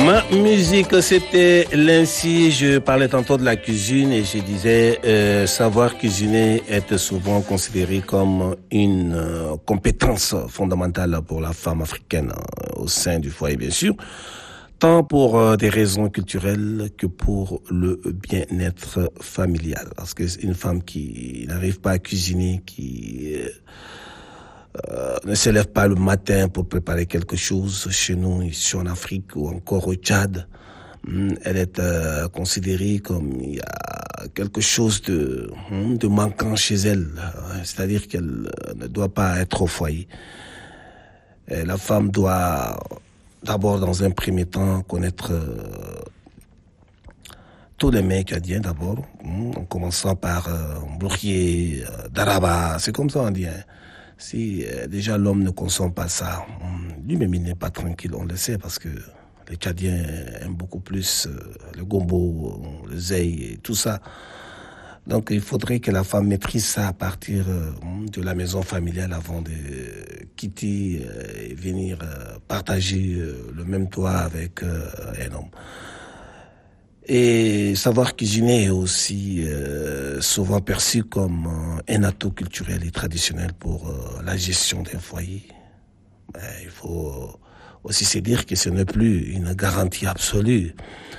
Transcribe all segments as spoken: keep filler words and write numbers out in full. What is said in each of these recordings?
Ma musique, c'était l'ainsi. Je parlais tantôt de la cuisine et je disais euh, savoir cuisiner est souvent considéré comme une euh, compétence fondamentale pour la femme africaine euh, au sein du foyer, bien sûr, tant pour euh, des raisons culturelles que pour le bien-être familial. Parce que une femme qui n'arrive pas à cuisiner, qui euh, Euh, ne se lève pas le matin pour préparer quelque chose chez nous, ici en Afrique ou encore au Tchad, elle est euh, considérée comme il y a quelque chose de, de manquant chez elle, c'est-à-dire qu'elle ne doit pas être au foyer. Et la femme doit d'abord, dans un premier temps, connaître euh, tous les mets tchadiens d'abord, en commençant par euh, Mbourrier, euh, Daraba, c'est comme ça on dit, hein. Si euh, déjà l'homme ne consomme pas ça, lui-même il n'est pas tranquille, on le sait, parce que les Tchadiens aiment beaucoup plus euh, le gombo, le zeï et tout ça. Donc il faudrait que la femme maîtrise ça à partir euh, de la maison familiale avant de quitter euh, et venir euh, partager euh, le même toit avec euh, un homme. Et savoir cuisiner est aussi euh, souvent perçu comme euh, un atout culturel et traditionnel pour euh, la gestion d'un foyer. Ben, il faut aussi se dire que ce n'est plus une garantie absolue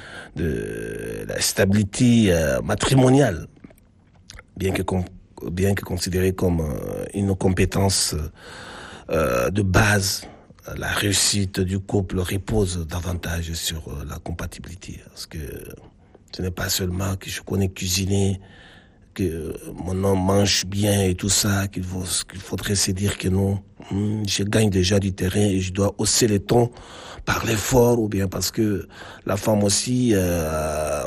de la stabilité euh, matrimoniale, bien que, bien que considérée comme euh, une compétence euh, de base. La réussite du couple repose davantage sur la compatibilité. Parce que ce n'est pas seulement que je connais cuisiner, que mon homme mange bien et tout ça, qu'il, faut, qu'il faudrait se dire que non, je gagne déjà du terrain et je dois hausser les tons, parler fort, ou bien parce que la femme aussi, euh,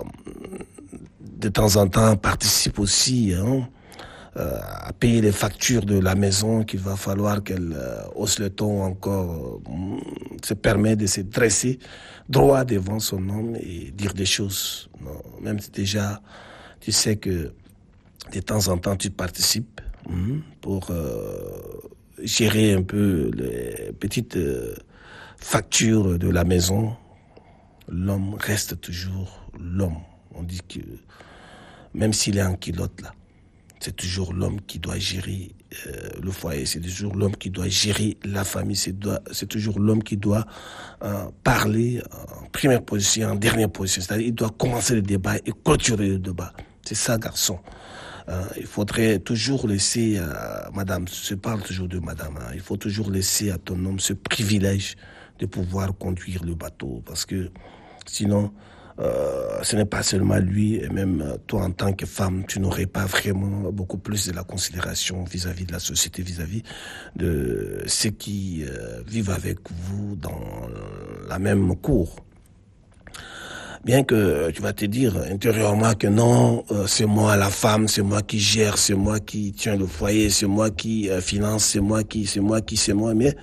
de temps en temps, participe aussi, hein, Euh, à payer les factures de la maison, qu'il va falloir qu'elle euh, hausse le ton encore, euh, se permet de se dresser droit devant son homme et dire des choses. Non, même si déjà tu sais que de temps en temps tu participes hein, pour euh, gérer un peu les petites euh, factures de la maison, l'homme reste toujours l'homme. On dit que même s'il est en culotte là, c'est toujours l'homme qui doit gérer euh, le foyer, c'est toujours l'homme qui doit gérer la famille, c'est, doit, c'est toujours l'homme qui doit euh, parler en première position, en dernière position. C'est-à-dire il doit commencer le débat et clôturer le débat. C'est ça, garçon. Euh, il faudrait toujours laisser, euh, madame, je parle toujours de madame, hein, il faut toujours laisser à ton homme ce privilège de pouvoir conduire le bateau, parce que sinon... Euh, ce n'est pas seulement lui, et même euh, toi en tant que femme, tu n'aurais pas vraiment beaucoup plus de la considération vis-à-vis de la société, vis-à-vis de ceux qui euh, vivent avec vous dans la même cour. Bien que tu vas te dire intérieurement que non, euh, c'est moi la femme, c'est moi qui gère, c'est moi qui tiens le foyer, c'est moi qui euh, finance, c'est moi qui, c'est moi qui, c'est moi, mais